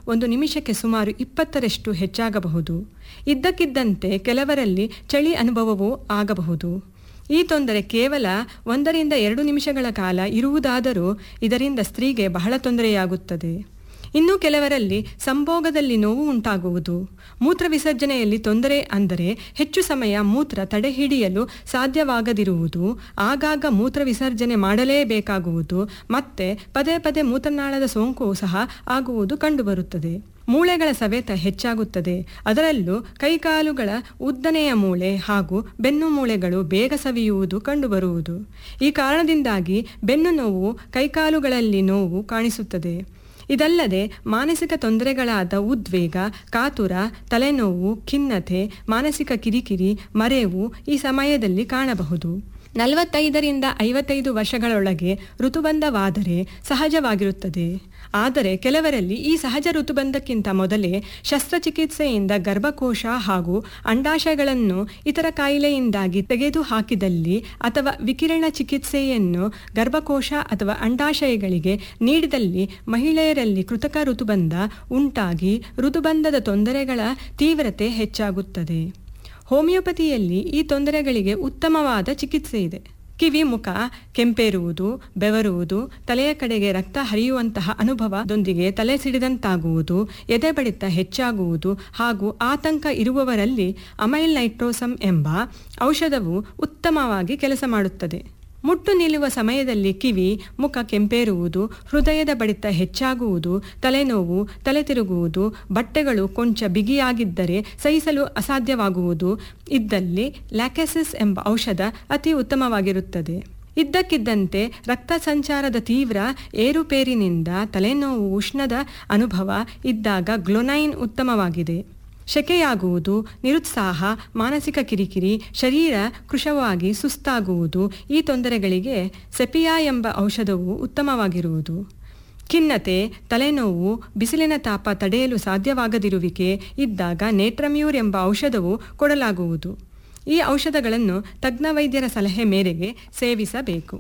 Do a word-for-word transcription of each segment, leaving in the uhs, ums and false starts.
ಒಂದು ನಿಮಿಷಕ್ಕೆ ಸುಮಾರು ಇಪ್ಪತ್ತರಷ್ಟು ಹೆಚ್ಚಾಗಬಹುದು. ಇದ್ದಕ್ಕಿದ್ದಂತೆ ಕೆಲವರಲ್ಲಿ ಚಳಿ ಅನುಭವವೂ ಆಗಬಹುದು. ಈ ತೊಂದರೆ ಕೇವಲ ಒಂದರಿಂದ ಎರಡು ನಿಮಿಷಗಳ ಕಾಲ ಇರುವುದಾದರೂ ಇದರಿಂದ ಸ್ತ್ರೀಗೆ ಬಹಳ ತೊಂದರೆಯಾಗುತ್ತದೆ. ಇನ್ನು ಕೆಲವರಲ್ಲಿ ಸಂಭೋಗದಲ್ಲಿ ನೋವು ಉಂಟಾಗುವುದು. ಮೂತ್ರ ವಿಸರ್ಜನೆಯಲ್ಲಿ ತೊಂದರೆ ಅಂದರೆ ಹೆಚ್ಚು ಸಮಯ ಮೂತ್ರ ತಡೆಹಿಡಿಯಲು ಸಾಧ್ಯವಾಗದಿರುವುದು, ಆಗಾಗ ಮೂತ್ರ ವಿಸರ್ಜನೆ ಮಾಡಲೇಬೇಕಾಗುವುದು, ಮತ್ತೆ ಪದೇ ಪದೇ ಮೂತ್ರನಾಳದ ಸೋಂಕು ಸಹ ಆಗುವುದು ಕಂಡುಬರುತ್ತದೆ. ಮೂಳೆಗಳ ಸವೆತ ಹೆಚ್ಚಾಗುತ್ತದೆ. ಅದರಲ್ಲೂ ಕೈಕಾಲುಗಳ ಉದ್ದನೆಯ ಮೂಳೆ ಹಾಗೂ ಬೆನ್ನು ಮೂಳೆಗಳು ಬೇಗ ಸವಿಯುವುದು ಕಂಡುಬರುವುದು. ಈ ಕಾರಣದಿಂದಾಗಿ ಬೆನ್ನು ನೋವು, ಕೈಕಾಲುಗಳಲ್ಲಿ ನೋವು ಕಾಣಿಸುತ್ತದೆ. ಇದಲ್ಲದೆ ಮಾನಸಿಕ ತೊಂದರೆಗಳಾದ ಉದ್ವೇಗ, ಕಾತುರ, ತಲೆನೋವು, ಖಿನ್ನತೆ, ಮಾನಸಿಕ ಕಿರಿಕಿರಿ, ಮರೆವು ಈ ಸಮಯದಲ್ಲಿ ಕಾಣಬಹುದು. ನಲವತ್ತೈದರಿಂದ ಐವತ್ತೈದು ವರ್ಷಗಳೊಳಗೆ ಋತುಬಂಧವಾದರೆ ಸಹಜವಾಗಿರುತ್ತದೆ. ಆದರೆ ಕೆಲವರಲ್ಲಿ ಈ ಸಹಜ ಋತುಬಂಧಕ್ಕಿಂತ ಮೊದಲೇ ಶಸ್ತ್ರಚಿಕಿತ್ಸೆಯಿಂದ ಗರ್ಭಕೋಶ ಹಾಗೂ ಅಂಡಾಶಯಗಳನ್ನು ಇತರ ಕಾಯಿಲೆಯಿಂದಾಗಿ ತೆಗೆದು ಹಾಕಿದಲ್ಲಿ ಅಥವಾ ವಿಕಿರಣ ಚಿಕಿತ್ಸೆಯನ್ನು ಗರ್ಭಕೋಶ ಅಥವಾ ಅಂಡಾಶಯಗಳಿಗೆ ನೀಡಿದಲ್ಲಿ ಮಹಿಳೆಯರಲ್ಲಿ ಕೃತಕ ಋತುಬಂಧ ಉಂಟಾಗಿ ಋತುಬಂಧದ ತೊಂದರೆಗಳ ತೀವ್ರತೆ ಹೆಚ್ಚಾಗುತ್ತದೆ. ಹೋಮಿಯೋಪತಿಯಲ್ಲಿ ಈ ತೊಂದರೆಗಳಿಗೆ ಉತ್ತಮವಾದ ಚಿಕಿತ್ಸೆ ಇದೆ. ಕಿವಿ ಮುಖ ಕೆಂಪೇರುವುದು, ಬೆವರುವುದು, ತಲೆಯ ಕಡೆಗೆ ರಕ್ತ ಹರಿಯುವಂತಹ ಅನುಭವದೊಂದಿಗೆ ತಲೆ ಸಿಡಿದಂತಾಗುವುದು, ಎದೆ ಬಡಿತ ಹೆಚ್ಚಾಗುವುದು ಹಾಗೂ ಆತಂಕ ಇರುವವರಲ್ಲಿ ಅಮೈಲ್ ನೈಟ್ರೋಸಮ್ ಎಂಬ ಔಷಧವು ಉತ್ತಮವಾಗಿ ಕೆಲಸ ಮಾಡುತ್ತದೆ. ಮುಟ್ಟು ನಿಲ್ಲುವ ಸಮಯದಲ್ಲಿ ಕಿವಿ ಮುಖ ಕೆಂಪೇರುವುದು, ಹೃದಯದ ಬಡಿತ ಹೆಚ್ಚಾಗುವುದು, ತಲೆನೋವು, ತಲೆ ತಿರುಗುವುದು, ಬಟ್ಟೆಗಳು ಕೊಂಚ ಬಿಗಿಯಾಗಿದ್ದರೆ ಸಹಿಸಲು ಅಸಾಧ್ಯವಾಗುವುದು ಇದ್ದಲ್ಲಿ ಲ್ಯಾಕೆಸಿಸ್ ಎಂಬ ಔಷಧ ಅತಿ ಉತ್ತಮವಾಗಿರುತ್ತದೆ. ಇದ್ದಕ್ಕಿದ್ದಂತೆ ರಕ್ತ ಸಂಚಾರದ ತೀವ್ರ ಏರುಪೇರಿನಿಂದ ತಲೆನೋವು, ಉಷ್ಣದ ಅನುಭವ ಇದ್ದಾಗ ಗ್ಲೊನೈನ್ ಉತ್ತಮವಾಗಿದೆ. ಶೆಕೆಯಾಗುವುದು, ನಿರುತ್ಸಾಹ, ಮಾನಸಿಕ ಕಿರಿಕಿರಿ, ಶರೀರ ಕೃಶವಾಗಿ ಸುಸ್ತಾಗುವುದು ಈ ತೊಂದರೆಗಳಿಗೆ ಸೆಪಿಯಾ ಎಂಬ ಔಷಧವು ಉತ್ತಮವಾಗಿರುವುದು. ಖಿನ್ನತೆ, ತಲೆನೋವು, ಬಿಸಿಲಿನ ತಾಪ ತಡೆಯಲು ಸಾಧ್ಯವಾಗದಿರುವಿಕೆ ಇದ್ದಾಗ ನೇಟ್ರಮ್ಯೂರ್ ಎಂಬ ಔಷಧವು ಕೊಡಲಾಗುವುದು. ಈ ಔಷಧಗಳನ್ನು ತಜ್ಞ ವೈದ್ಯರ ಸಲಹೆ ಮೇರೆಗೆ ಸೇವಿಸಬೇಕು.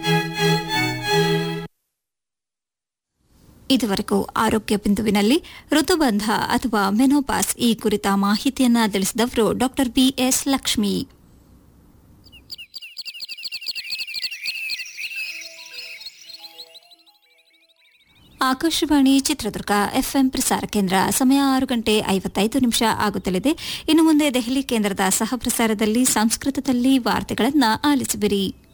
ಇದುವರೆಗೂ ಆರೋಗ್ಯ ಬಿಂದುವಿನಲ್ಲಿ ಋತುಬಂಧ ಅಥವಾ ಮೆನೋಪಾಸ್ ಈ ಕುರಿತ ಮಾಹಿತಿಯನ್ನ ತಿಳಿಸಿದವರು doctor B S Lakshmi. Akashvani Chitradurga FM ಪ್ರಸಾರ ಕೇಂದ್ರ. ಸಮಯ ಆರು ಗಂಟೆ ಐವತ್ತೈದು ನಿಮಿಷ ಆಗುತ್ತಲಿದೆ. ಇನ್ನು ಮುಂದೆ ದೆಹಲಿ ಕೇಂದ್ರದ ಸಹ ಪ್ರಸಾರದಲ್ಲಿ ಸಂಸ್ಕೃತದಲ್ಲಿ ವಾರ್ತೆಗಳನ್ನು ಆಲಿಸುವಿರಿ.